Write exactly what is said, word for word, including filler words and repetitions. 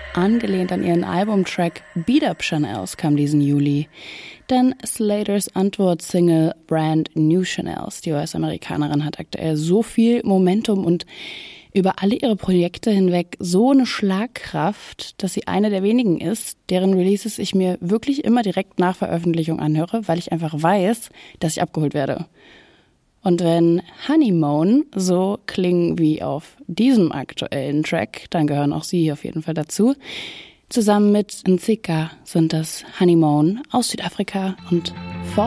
angelehnt an ihren Albumtrack Beat Up Chanels, kam diesen Juli. Dann Slaters Antwort-Single Brand New Chanels. Die U S-Amerikanerin hat aktuell so viel Momentum und über alle ihre Projekte hinweg so eine Schlagkraft, dass sie eine der wenigen ist, deren Releases ich mir wirklich immer direkt nach Veröffentlichung anhöre, weil ich einfach weiß, dass ich abgeholt werde. Und wenn Honeymoon so klingen wie auf diesem aktuellen Track, dann gehören auch sie auf jeden Fall dazu. Zusammen mit Nzika sind das Honeymoon aus Südafrika und